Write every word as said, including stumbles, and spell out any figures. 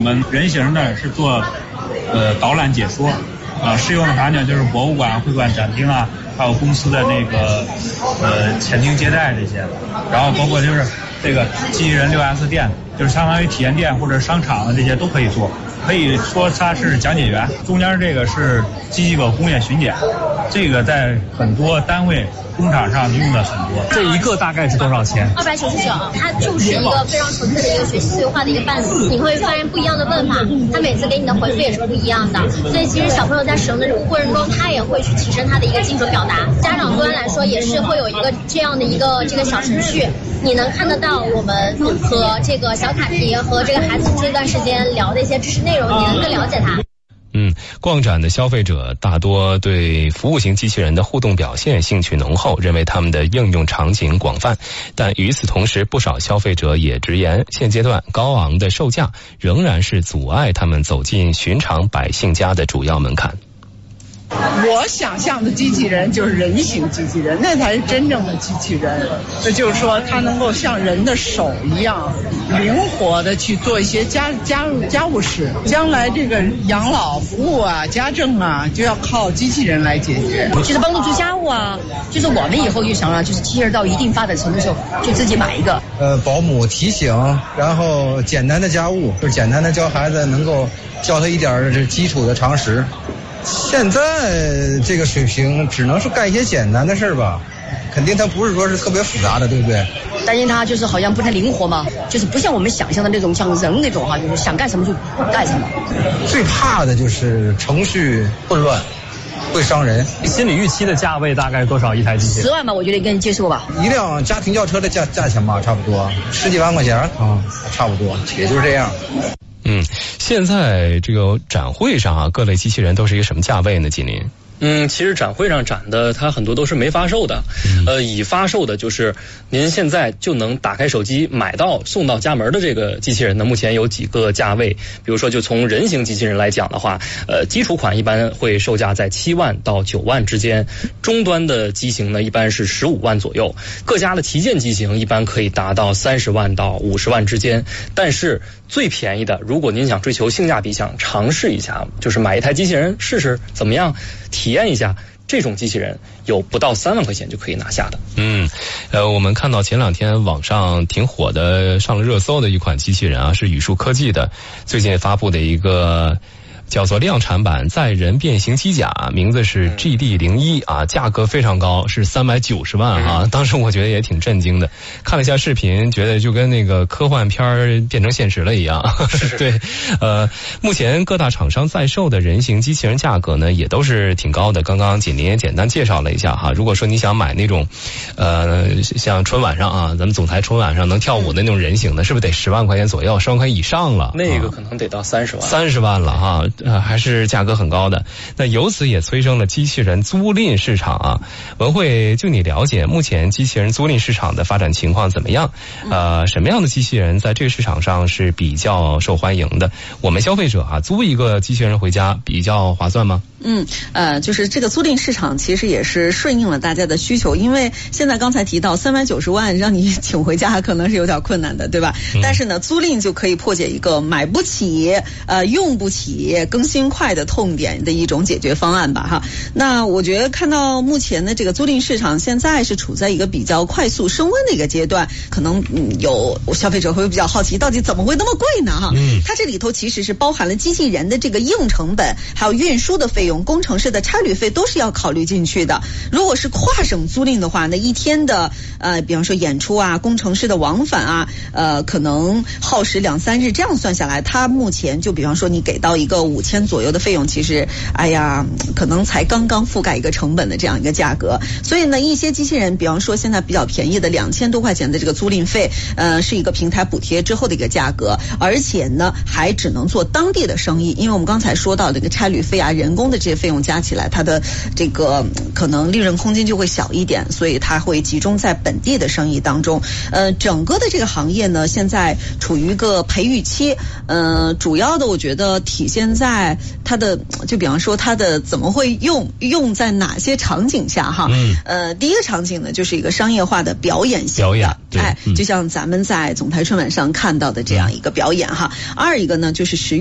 我们人形呢是做呃导览解说，啊，适用的啥呢？就是博物馆、会馆、展厅啊，还有公司的那个呃前厅接待这些，然后包括就是这个机器人六 S 店，就是相当于体验店或者商场的这些都可以做。可以说它是讲解员，中间这个是机器狗工业巡检，这个在很多单位工厂上用的很多。这一个大概是多少钱？ 二百九十九，它就是一个非常纯粹的一个学习对话的一个伴侣，你会发现不一样的问法，它每次给你的回复也是不一样的。所以其实小朋友在使用的这个过程中，他也会去提升他的一个精准表达。家长端来说，也是会有一个这样的一个这个小程序，你能看得到我们和这个小卡提和这个孩子这段时间聊的一些知识内容，你能更了解他。 嗯，逛展的消费者大多对服务型机器人的互动表现兴趣浓厚，认为他们的应用场景广泛。但与此同时，不少消费者也直言，现阶段高昂的售价仍然是阻碍他们走进寻常百姓家的主要门槛。 我想象的机器人就是人形机器人，那才是真正的机器人。那就是说，它能够像人的手一样灵活的去做一些家家务家务事。将来这个养老服务啊、家政啊，就要靠机器人来解决。 其实帮助做家务啊，就是我们以后就想了，就是机器人到一定发展程度的时候，就自己买一个。 呃，保姆提醒，然后简单的家务，就是简单的教孩子，能够教他一点这基础的常识。现在这个水平只能是干一些简单的事吧，肯定它不是说是特别复杂的，对不对？ 担心它就是好像不太灵活嘛，就是不像我们想象的那种像人那种哈，就是想干什么就干什么。 最怕的就是程序混乱，会伤人。 心理预期的价位大概多少一台机器人？ 十万吧，我觉得应该接受吧。 一辆家庭轿车的价价钱吧，差不多十几万块钱啊，差不多，也就是这样。 嗯，现在这个展会上啊，各类机器人都是一个什么价位呢？锦麟？ 嗯，其实展会上展的它很多都是没发售的，嗯、呃，已发售的就是您现在就能打开手机买到送到家门的这个机器人呢，目前有几个价位，比如说就从人形机器人来讲的话，呃，基础款一般会售价在七万到九万之间，中端的机型呢一般是十五万左右，各家的旗舰机型一般可以达到三十万到五十万之间，但是最便宜的，如果您想追求性价比，想尝试一下，就是买一台机器人试试怎么样，体验一下，这种机器人有不到三万块钱就可以拿下的。 嗯，呃，我们看到前两天网上挺火的，上了热搜的一款机器人啊，是宇树科技的最近发布的一个叫做量产版载人变形机甲，名字是 G D 零一 啊，价格非常高，是三百九十万啊。当时我觉得也挺震惊的，看了一下视频，觉得就跟那个科幻片变成现实了一样。对，呃，目前各大厂商在售的人形机器人价格呢，也都是挺高的。刚刚锦麟也简单介绍了一下哈，如果说你想买那种，呃，像春晚上啊，咱们总台春晚上能跳舞的那种人形的，是不是得十万块钱左右，十万块以上了？ 那个可能得到三十万， 三十万了哈。呃，还是价格很高的。那由此也催生了机器人租赁市场啊。文慧，就你了解，目前机器人租赁市场的发展情况怎么样？呃，什么样的机器人在这个市场上是比较受欢迎的？我们消费者啊，租一个机器人回家比较划算吗？ 嗯，呃，就是这个租赁市场其实也是顺应了大家的需求，因为现在刚才提到三百九十万让你请回家可能是有点困难的，对吧？嗯、但是呢，租赁就可以破解一个买不起、呃用不起、更新快的痛点的一种解决方案吧，哈。那我觉得看到目前的这个租赁市场现在是处在一个比较快速升温的一个阶段，可能、嗯、有消费者会比较好奇，到底怎么会那么贵呢？哈，嗯，它这里头其实是包含了机器人的这个硬成本，还有运输的费用。工程师的差旅费都是要考虑进去的。如果是跨省租赁的话，那一天的呃，比方说演出啊、工程师的往返啊，呃，可能耗时两三日，这样算下来，它目前就比方说你给到一个五千左右的费用，其实哎呀，可能才刚刚覆盖一个成本的这样一个价格。所以呢，一些机器人，比方说现在比较便宜的两千多块钱的这个租赁费，呃，是一个平台补贴之后的一个价格，而且呢，还只能做当地的生意，因为我们刚才说到这个差旅费啊、人工的这些费用加起来，它的这个可能利润空间就会小一点，所以它会集中在本地的生意当中。呃，整个的这个行业呢，现在处于一个培育期，呃，主要的我觉得体现在在它的就比方说它的怎么会用用在哪些场景下哈？嗯，呃，第一个场景呢就是一个商业化的表演型的表演，对哎， 嗯、 就像咱们在总台春晚上看到的这样一个表演哈。二一个呢就是实